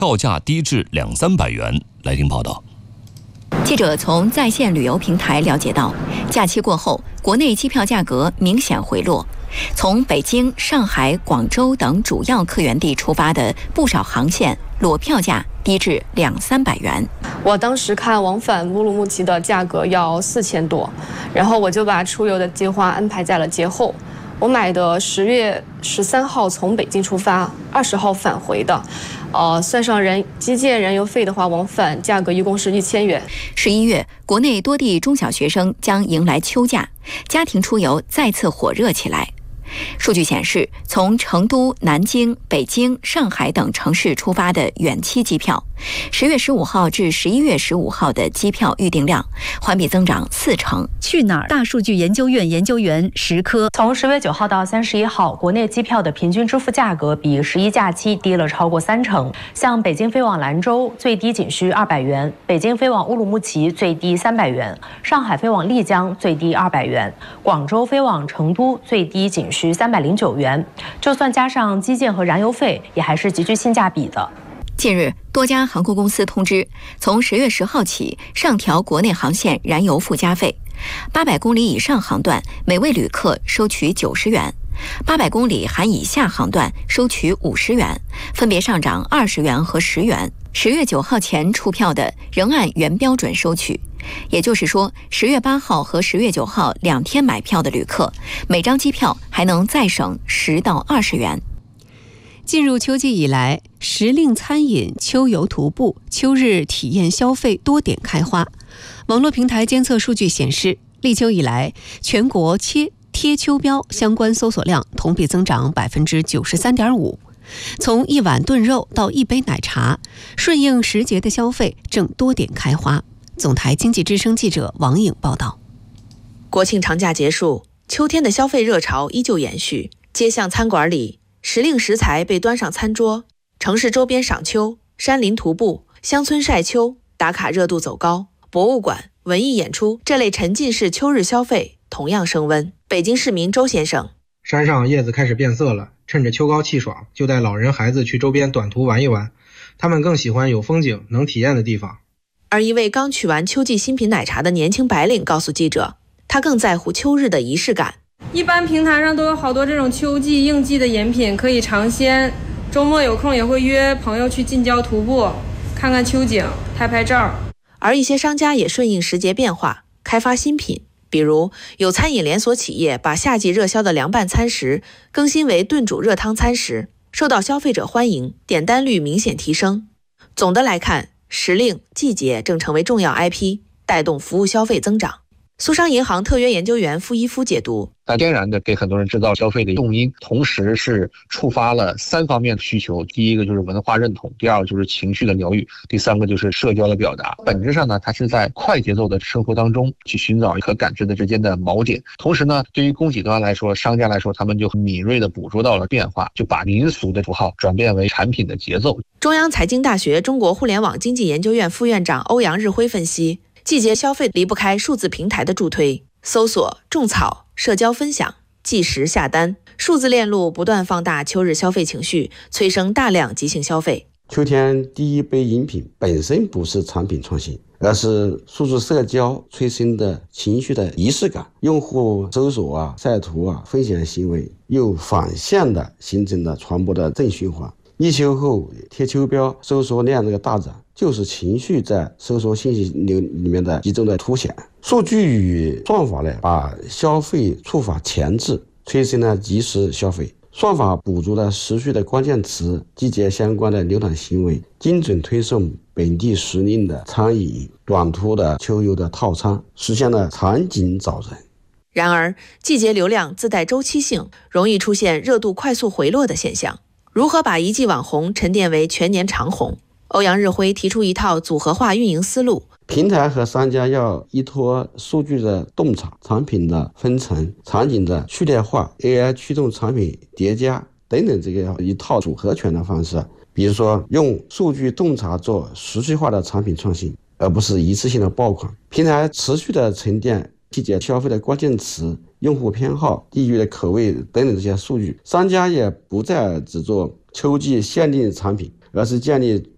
票价低至200-300元。来听报道。 记者从在线旅游平台了解到，假期过后，国内机票价格明显回落。从北京、上海、广州等主要客源地出发的不少航线，裸票价低至200-300元。 我当时看往返乌鲁木齐的价格要4000多，然后我就把出游的计划安排在了节后。我买的10月13号从北京出发，20号返回的，算上机件燃油费的话，往返价格一共是1000元。 11月，国内多地中小学生将迎来秋假，家庭出游再次火热起来。数据显示，从成都、南京、北京、上海等城市出发的远期机票，10月15号至11月15号的机票预订量环比增长40%。 去哪儿大数据研究院研究员石科， 从10月9号到31号，国内机票的平均支付价格比11假期低了超过30%。像北京飞往兰州最低仅需200元，北京飞往乌鲁木齐最低300元，上海飞往丽江最低200元，广州飞往成都最低仅需309元，就算加上机件和燃油费，也还是极具性价比的。 近日，多家航空公司通知，从10月10号起上调国内航线燃油附加费，800公里以上航段每位旅客收取90元，800公里含以下航段收取50元，分别上涨20元和10元。10月9号前出票的仍按原标准收取。也就是说，10月8号和10月9号2天买票的旅客，每张机票还能再省10到20元。 进入秋季以来，时令餐饮、秋游徒步、秋日体验消费多点开花。网络平台监测数据显示，立秋以来，全国贴秋膘相关搜索量同比增长93.5%。从一碗炖肉到一杯奶茶，顺应时节的消费正多点开花。总台经济之声记者王颖报道。 国庆长假结束，秋天的消费热潮依旧延续。街巷餐馆里，时令食材被端上餐桌，城市周边赏秋、山林徒步、乡村晒秋，打卡热度走高。博物馆、文艺演出这类沉浸式秋日消费同样升温。北京市民周先生： 山上叶子开始变色了，趁着秋高气爽，就带老人孩子去周边短途玩一玩。他们更喜欢有风景、能体验的地方。 而一位刚取完秋季新品奶茶的年轻白领告诉记者，他更在乎秋日的仪式感。 一般平台上都有好多这种秋季应季的饮品可以尝鲜，周末有空也会约朋友去近郊徒步，看看秋景，拍拍照。 而一些商家也顺应时节变化，开发新品，比如有餐饮连锁企业把夏季热销的凉拌餐食更新为炖煮热汤餐食，受到消费者欢迎，点单率明显提升。总的来看，时令、季节正成为重要 IP， 带动服务消费增长。苏商银行特约研究员傅一夫解读： 它天然的给很多人制造消费的动因，同时是触发了3方面的需求。第一个就是文化认同，第二个就是情绪的疗愈，第三个就是社交的表达。本质上呢，它是在快节奏的生活当中去寻找和感知的之间的锚点。同时呢，对于供给端来说，商家来说，他们就很敏锐地捕捉到了变化，就把民俗的符号转变为产品的节奏。 中央财经大学中国互联网经济研究院副院长欧阳日辉分析，季节消费离不开数字平台的助推，搜索、种草、社交分享、即时下单，数字链路不断放大秋日消费情绪，催生大量即兴消费。 秋天第一杯饮品本身不是产品创新，而是数字社交催生的情绪的仪式感。用户搜索晒图分享行为又反向的形成了传播的正循环。立秋后贴秋膘搜索量大涨，就是情绪在搜索信息流里面的集中的凸显。数据与算法把消费触发前置，催生了即时消费。算法捕捉了时序的关键词、季节相关的浏览行为，精准推送本地时令的餐饮、短途的秋游的套餐，实现了场景找人。 然而，季节流量自带周期性，容易出现热度快速回落的现象。如何把一季网红沉淀为全年长红？欧阳日辉提出一套组合化运营思路。 平台和商家要依托数据的洞察、产品的分层、场景的序列化、AI 驱动产品叠加等等这个一套组合拳的方式。比如说用数据洞察做持续化的产品创新，而不是一次性的爆款。平台持续的沉淀季节消费的关键词、用户偏好、地域的口味等等这些数据，商家也不再只做秋季限定产品，而是建立